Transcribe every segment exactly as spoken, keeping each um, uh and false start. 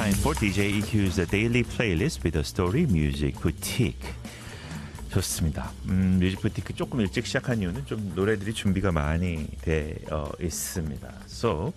time for 디제이 이큐's Daily Playlist with a Story Music Boutique. 좋습니다. 음, 뮤직 부티크 조금 일찍 시작한 이유는 좀 노래들이 준비가 많이 되어 있습니다. So,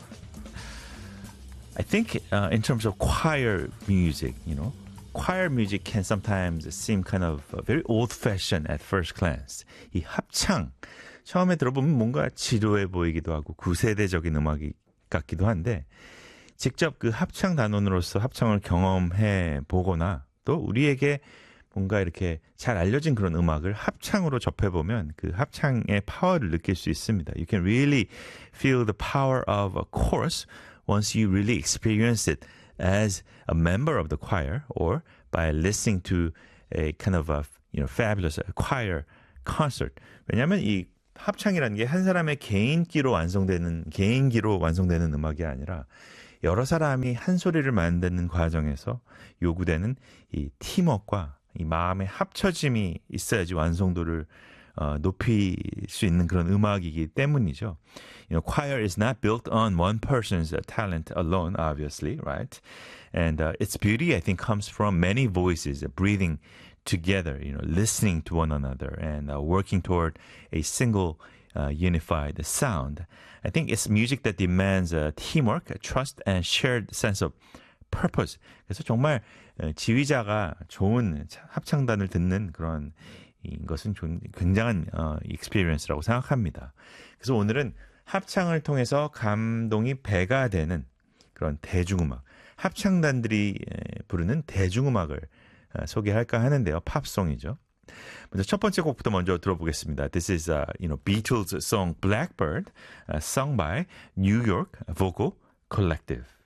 I think uh, in terms of choir music, you know, choir music can sometimes seem kind of very old-fashioned at first glance. 이 합창, 처음에 들어보면 뭔가 지루해 보이기도 하고 구세대적인 음악이 같기도 한데 직접 그 합창 단원으로서 합창을 경험해 보거나 또 우리에게 뭔가 이렇게 잘 알려진 그런 음악을 합창으로 접해보면 그 합창의 파워를 느낄 수 있습니다. You can really feel the power of a chorus once you really experience it as a member of the choir or by listening to a kind of a you know, fabulous choir concert. 왜냐하면 이 합창이라는 게 한 사람의 개인기로 완성되는 개인기로 완성되는 음악이 아니라 여러 사람이 한 소리를 만드는 과정에서 요구되는 이 팀워크와 이 마음의 합쳐짐이 있어야지 완성도를 어, 높일 수 있는 그런 음악이기 때문이죠. You know, choir is not built on one person's talent alone, obviously, right? And uh, its beauty, I think, comes from many voices breathing together, you know, listening to one another and uh, working toward a single uh, unified sound. I think it's music that demands uh, teamwork, trust, and shared sense of purpose. 그래서 정말 지휘자가 좋은 합창단을 듣는 그런 것은 좀 굉장한 어, 익스피리언스라고 생각합니다. 그래서 오늘은 합창을 통해서 감동이 배가 되는 그런 대중음악, 합창단들이 부르는 대중음악을 소개할까 하는데요. 팝송이죠. 먼저 첫 번째 곡부터 먼저 들어보겠습니다. This is uh, you know, Beatles song Blackbird, uh, sung by New York Vocal Collective.